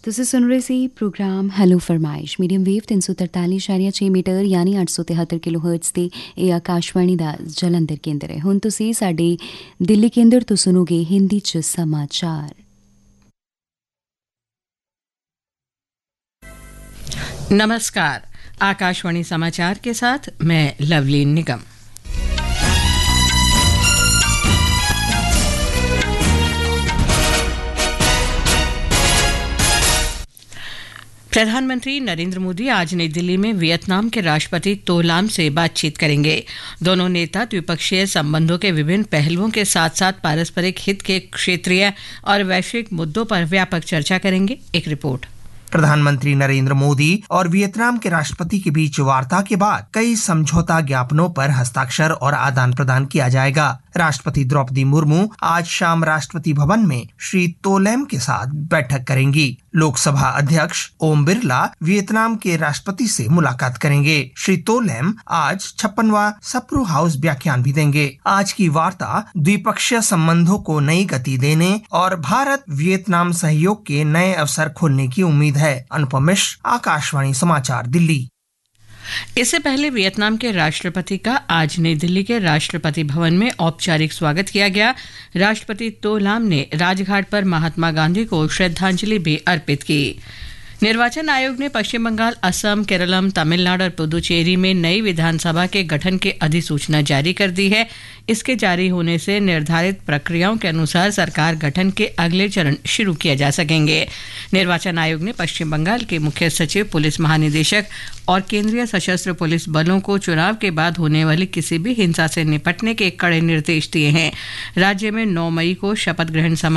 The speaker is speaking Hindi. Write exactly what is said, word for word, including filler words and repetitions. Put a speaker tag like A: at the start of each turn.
A: ਤੁਸੀਂ ਸੁਣ ਰਹੇ ਸੀ ਪ੍ਰੋਗਰਾਮ ਹੈਲੋ ਫਰਮਾਇਸ਼ ਮੀਡੀਅਮ ਵੇਵ ਤਿੰਨ ਸੌ ਤਰਤਾਲੀ ਇਸ਼ਾਰੀਆ ਛੇ ਮੀਟਰ ਯਾਨੀ ਅੱਠ ਸੌ ਤਿਹੱਤਰ ਕਿਲੋ ਹਰਟਜ਼ ਤੇ ਇਹ ਆਕਾਸ਼ਵਾਣੀ ਦਾ ਜਲੰਧਰ ਕੇਂਦਰ ਹੈ। ਹੁਣ ਤੁਸੀਂ ਸਾਡੇ ਦਿੱਲੀ ਕੇਂਦਰ ਤੋਂ ਸੁਣੋਗੇ ਹਿੰਦੀ ਚ समाचार।
B: नमस्कार, आकाशवाणी समाचार के साथ मैं लवलीन निगम। प्रधानमंत्री नरेंद्र मोदी आज नई दिल्ली में वियतनाम के राष्ट्रपति तो लाम से बातचीत करेंगे। दोनों नेता द्विपक्षीय संबंधों के विभिन्न पहलुओं के साथ साथ पारस्परिक हित के क्षेत्रीय और वैश्विक मुद्दों पर व्यापक चर्चा करेंगे। एक रिपोर्ट।
C: प्रधानमंत्री नरेंद्र मोदी और वियतनाम के राष्ट्रपति के बीच वार्ता के बाद कई समझौता ज्ञापनों पर हस्ताक्षर और आदान प्रदान किया जाएगा। राष्ट्रपति द्रौपदी मुर्मू आज शाम राष्ट्रपति भवन में श्री तोलैम के साथ बैठक करेंगी। लोकसभा अध्यक्ष ओम बिरला वियतनाम के राष्ट्रपति से मुलाकात करेंगे। श्री तोलैम आज छप्पनवां सप्रू हाउस व्याख्यान भी देंगे। आज की वार्ता द्विपक्षीय संबंधों को नई गति देने और भारत वियतनाम सहयोग के नए अवसर खोलने की उम्मीद है। अनुपम मिश्र, आकाशवाणी समाचार, दिल्ली।
B: इससे पहले वियतनाम के राष्ट्रपति का आज नई दिल्ली के राष्ट्रपति भवन में औपचारिक स्वागत किया गया। राष्ट्रपति तो लाम ने राजघाट पर महात्मा गांधी को श्रद्धांजलि भी अर्पित की। निर्वाचन आयोग ने पश्चिम बंगाल, असम, केरलम, तमिलनाडु और पुदुचेरी में नई विधानसभा के गठन की अधिसूचना जारी कर दी है। इसके जारी होने से निर्धारित प्रक्रियाओं के अनुसार सरकार गठन के अगले चरण शुरू किए जा सकेंगे। निर्वाचन आयोग ने पश्चिम बंगाल के मुख्य सचिव, पुलिस महानिदेशक और केंद्रीय सशस्त्र पुलिस बलों को चुनाव के बाद होने वाली किसी भी हिंसा से निपटने के कड़े निर्देश दिए हैं। राज्य में नौ मई को शपथ ग्रहण समारोह